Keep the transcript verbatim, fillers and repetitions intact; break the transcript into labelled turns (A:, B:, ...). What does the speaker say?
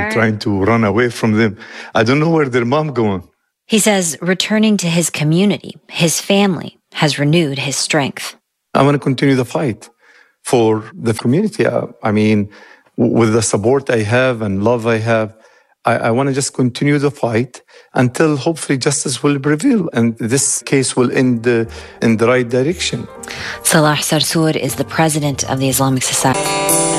A: and trying to run away from them. I don't know where their mom going.
B: He says returning to his community, his family, has renewed his strength.
A: I want to continue the fight for the community. I mean, with the support I have and love I have, I, I want to just continue the fight until hopefully justice will prevail and this case will end uh, in the right direction.
B: Salah Sarsour is the president of the Islamic Society.